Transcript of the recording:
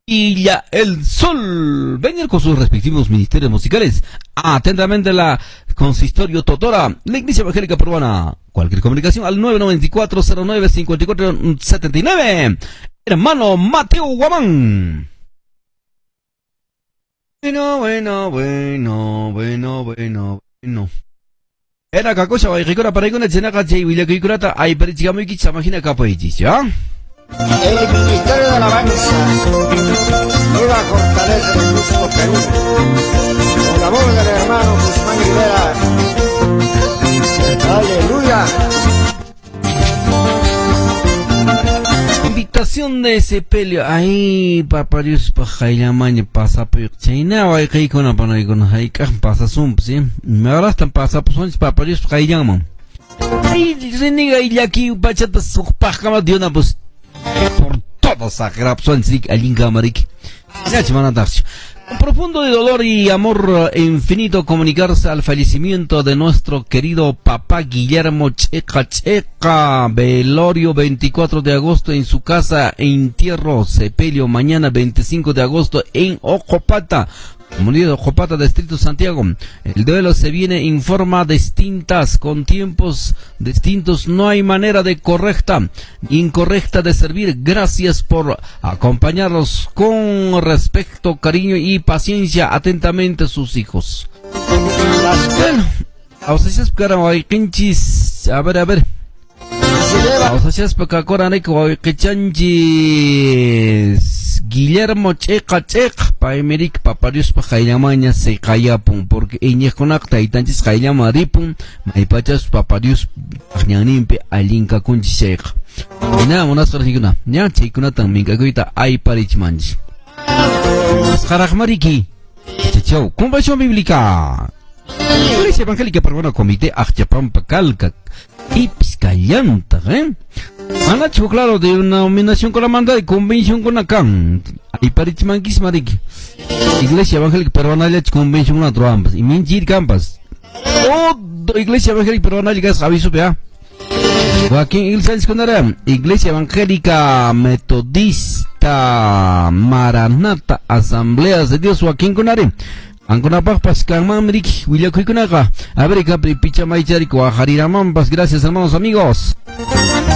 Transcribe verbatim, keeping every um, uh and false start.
y ya el sol. Vengan con sus respectivos ministerios musicales. Atentamente la Consistorio Totora, la Iglesia Evangélica Peruana. Cualquier comunicación al nueve nueve cuatro cero nueve cinco cuatro siete nueve. Hermano Mateo Guamán. Bueno, bueno, bueno, bueno, bueno, bueno. Era kakosha wa ikikura para ikuna chenaka che wile kikurata ay perichika muy kicha imagina capoitis, ¿ya? El Ministerio de Alabanza nueva fortaleza del Cusco Perú, con la voz del hermano Guzmán Rivera. Aleluya. Invitación de sepelio. Ay, papá Dios, paja y la maña pasa por China, o hay que ir con la pana y con la hija, pasa sum, ¿sí? Me ahora están pasa por son, papá Dios, paja y llaman. Ay, reniga y aquí, bachata, su paja, más de una, pues, por todas las grapsons, sí, alguien camarik. Ya, chimana tarde. Con profundo de dolor y amor infinito comunicarse al fallecimiento de nuestro querido papá Guillermo Checa Checa. Velorio veinticuatro de agosto en su casa, entierro, sepelio mañana veinticinco de agosto en Ojopata, comunidad de Ojopata, distrito Santiago. El duelo se viene en forma distintas, con tiempos distintos. No hay manera de correcta ni incorrecta de servir. Gracias por acompañarnos con respeto, cariño y paciencia. Atentamente sus hijos. Bueno, a ustedes para hoy quinchis, a ver, a ver. A ustedes para que que chanchis Guillermo Checa Checa pa Emerick paparios pa Jailamaña se callapun porque eñez conacta y tanchis Jailama ripun maipachas paparios ñanimpe alinka kunchi Checa. Y nada, monas farajiguna, ya chikuna también cagoita ay parichmanji. Jarajmariki. Chau, convención bíblica. Iglesia Evangélica Peruana Comité Ajchapampa Calca y Pizcayanta, ¿eh? Han hecho claro de una nominación con la manda de convención con acá. Ahí parichmanquis mariki. Iglesia Evangélica Peruana le ha hecho convención con otro ambas. Y minchir campas. Oh, Iglesia Evangélica Peruana le ha aviso, vea. Joaquín Ilsans Conara, Iglesia Evangélica Metodista Maranata, Asambleas de Dios, Joaquín Conare. Angkona pas kang Rick, William Kuikunaka, Abrica Picha Maicharico, Hariraman, gracias hermanos amigos.